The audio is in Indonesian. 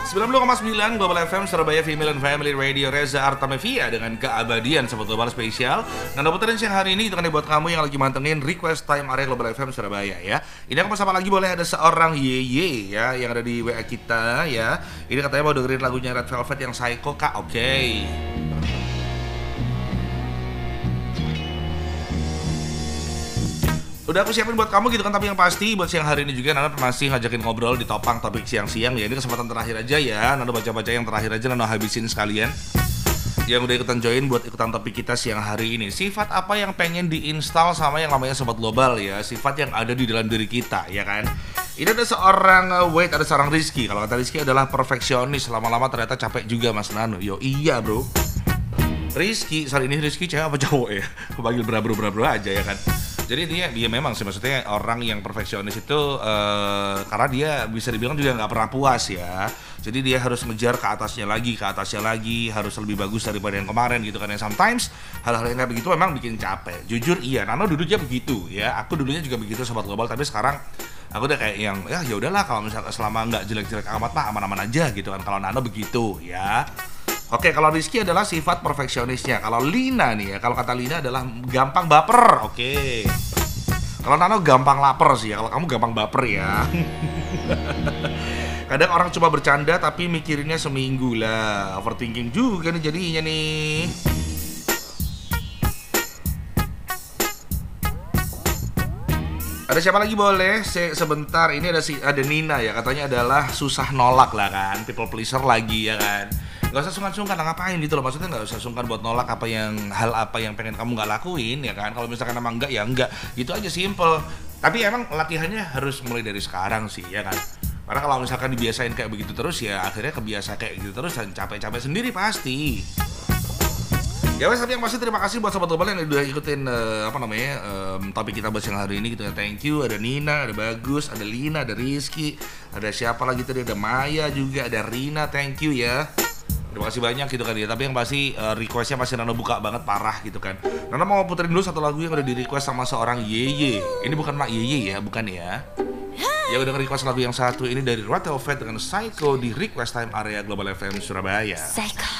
90,9 Global FM Surabaya Female and Family Radio. Reza Artamevia dengan keabadian Sobat Global spesial. Nanda puterin siang hari ini itu kan buat kamu yang lagi mantengin Request Time area Global FM Surabaya ya. Ini aku bersama lagi boleh ada seorang Yeye ya yang ada di WA kita ya. Ini katanya mau dengerin lagunya Red Velvet yang Psycho Kak. Oke. Udah aku siapin buat kamu gitu kan, tapi yang pasti buat siang hari ini juga Nanda masih ngajakin ngobrol di topang topik siang-siang ya. Ini kesempatan terakhir aja ya, Nanda baca-baca yang terakhir aja, Nanda habisin sekalian. Yang udah ikutan join buat ikutan topik kita siang hari ini. Sifat apa yang pengen diinstal sama yang namanya Sobat Global ya. Sifat yang ada di dalam diri kita ya kan. Ini ada seorang ada seorang Rizky. Kalau kata Rizky adalah perfeksionis. Lama-lama ternyata capek juga Mas Nano. Yo iya bro. Rizky, saat ini Rizky cewek apa cowok ya? Aku panggil berabro aja ya kan. Jadi dia memang sih, maksudnya orang yang perfeksionis itu karena dia bisa dibilang juga nggak pernah puas ya. Jadi dia harus ngejar ke atasnya lagi, harus lebih bagus daripada yang kemarin gitu kan. Yang sometimes hal-hal yang kayak begitu memang bikin capek. Jujur iya, Nano dulunya begitu ya. Aku dulunya juga begitu Sobat Global, tapi sekarang aku udah kayak yang ya udahlah kalau misalnya selama nggak jelek-jelek amat mah aman-aman aja gitu kan. Kalau Nano begitu ya. Oke, kalau Rizky adalah sifat perfeksionisnya. Kalau Lina nih ya, kalau kata Lina adalah gampang baper. Oke. Kalau Nano gampang lapar sih ya. Kalau kamu gampang baper ya. Kadang orang cuma bercanda tapi mikirinnya seminggu lah. Overthinking juga nih jadinya nih. Ada siapa lagi boleh? Sebentar, ini ada Nina ya. Katanya adalah susah nolak lah kan. People pleaser lagi ya kan. Gak usah sungkan-sungkan ngapain gitu loh. Maksudnya gak usah sungkan buat nolak hal apa yang pengen kamu gak lakuin ya kan. Kalau misalkan emang enggak ya enggak. Gitu aja simple. Tapi emang latihannya harus mulai dari sekarang sih ya kan. Karena kalau misalkan dibiasain kayak begitu terus ya akhirnya kebiasa kayak gitu terus dan capek-capek sendiri pasti. Ya wes, tapi yang pasti terima kasih buat Sobat Global yang udah ikutin topik kita buat siang hari ini gitu ya. Thank you, ada Nina, ada Bagus, ada Lina, ada Rizky, ada siapa lagi tadi, ada Maya juga, ada Rina, thank you ya. Terima kasih banyak gitu kan ya. Tapi yang pasti requestnya masih Nano buka banget parah gitu kan. Nano mau puterin dulu satu lagu yang udah di request sama seorang Yeye. Ini bukan Mak Yeye ya, bukan ya. Ya udah nge-request lagu yang satu ini dari Red Velvet dengan Psycho di Request Time area Global FM Surabaya. Psycho.